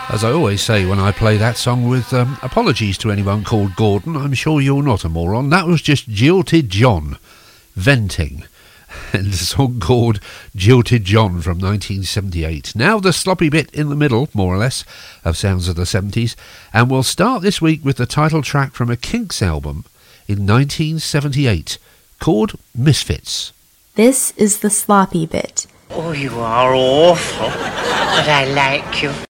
As I always say when I play that song, with apologies to anyone called Gordon, I'm sure you're not a moron, that was just Jilted John venting. And a song called Jilted John from 1978. Now the sloppy bit in the middle, more or less, of sounds of the 70s. And we'll start this week with the title track from a Kinks album in 1978 called Misfits. This is the sloppy bit. Oh, you are awful, but I like you.